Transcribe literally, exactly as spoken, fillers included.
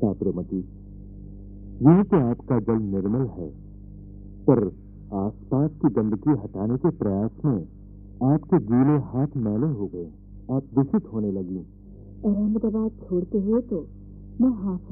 साबरमती, यह तो आपका जल निर्मल है, पर आसपास की गंदगी हटाने के प्रयास में आपके गीले हाथ मैले हो गए, आप दूषित होने लगी। और अहमदाबाद छोड़ते हुए तो मैं हाफ